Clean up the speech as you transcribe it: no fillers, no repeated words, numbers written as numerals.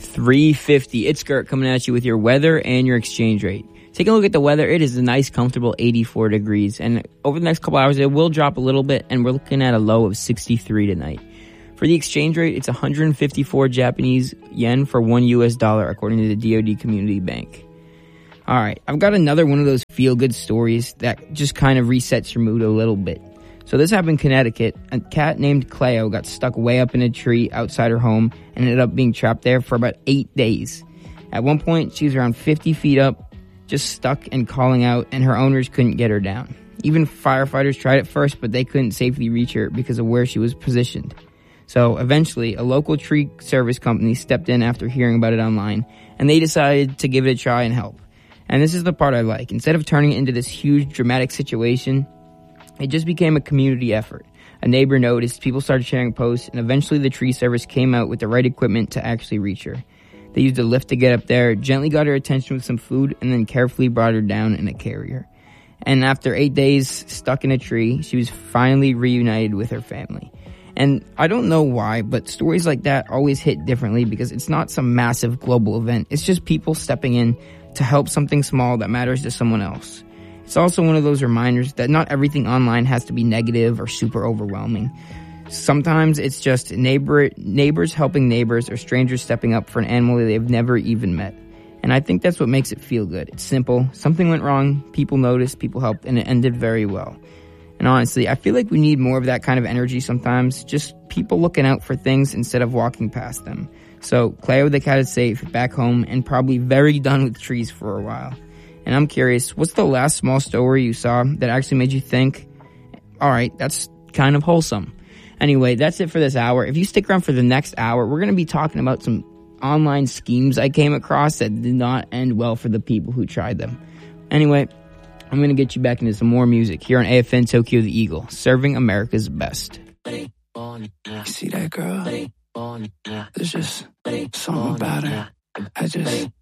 350. It's Gert coming at you with your weather and your exchange rate. Taking a look at the weather, it is a nice, comfortable 84 degrees. And over the next couple hours, it will drop a little bit, and we're looking at a low of 63 tonight. For the exchange rate, it's 154 Japanese yen for $1 US, according to the DoD Community Bank. All right, I've got another one of those feel-good stories that just kind of resets your mood a little bit. So this happened in Connecticut. A cat named Cleo got stuck way up in a tree outside her home and ended up being trapped there for about 8 days. At one point, she was around 50 feet up, just stuck and calling out, and her owners couldn't get her down. Even firefighters tried it first, but they couldn't safely reach her because of where she was positioned. So eventually, a local tree service company stepped in after hearing about it online, and they decided to give it a try and help. And this is the part I like. Instead of turning it into this huge dramatic situation, it just became a community effort. A neighbor noticed, people started sharing posts, and eventually the tree service came out with the right equipment to actually reach her. They used a lift to get up there, gently got her attention with some food, and then carefully brought her down in a carrier. And after 8 days stuck in a tree, she was finally reunited with her family. And I don't know why, but stories like that always hit differently because it's not some massive global event. It's just people stepping in to help something small that matters to someone else. It's also one of those reminders that not everything online has to be negative or super overwhelming. Sometimes it's just neighbors helping neighbors or strangers stepping up for an animal that they've never even met. And I think that's what makes it feel good. It's simple. Something went wrong, people noticed, people helped, and it ended very well. And honestly, I feel like we need more of that kind of energy sometimes. Just people looking out for things instead of walking past them. So Cleo the cat is safe, back home, and probably very done with trees for a while. And I'm curious, what's the last small story you saw that actually made you think, all right, that's kind of wholesome? Anyway, that's it for this hour. If you stick around for the next hour, we're going to be talking about some online schemes I came across that did not end well for the people who tried them. Anyway, I'm going to get you back into some more music here on AFN Tokyo the Eagle, serving America's best. You see that girl? There's just something about her. I just